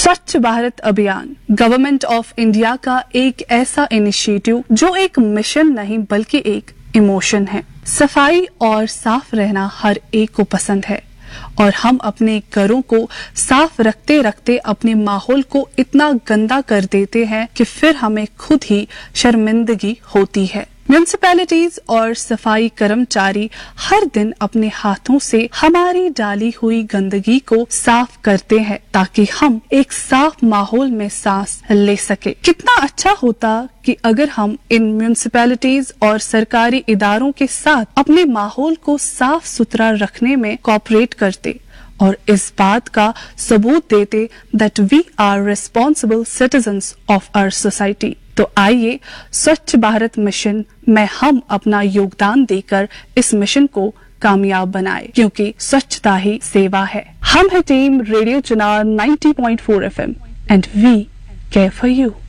स्वच्छ भारत अभियान government of India का एक ऐसा इनिशिएटिव जो एक मिशन नहीं बल्कि एक इमोशन है। सफाई और साफ रहना हर एक को पसंद है और हम अपने घरों को साफ रखते रखते अपने माहौल को इतना गंदा कर देते हैं कि फिर हमें खुद ही शर्मिंदगी होती है। म्यूनिसिपैलिटीज और सफाई कर्मचारी हर दिन अपने हाथों से हमारी डाली हुई गंदगी को साफ करते हैं ताकि हम एक साफ माहौल में सांस ले सके। कितना अच्छा होता कि अगर हम इन म्यूनिसिपैलिटीज और सरकारी इदारों के साथ अपने माहौल को साफ सुथरा रखने में कोऑपरेट करते और इस बात का सबूत देते that we are responsible citizens of our society. तो आइए स्वच्छ भारत मिशन में हम अपना योगदान देकर इस मिशन को कामयाब बनाए, क्योंकि स्वच्छता ही सेवा है। हम है टीम रेडियो चुनाव 90.4 FM and we care for you.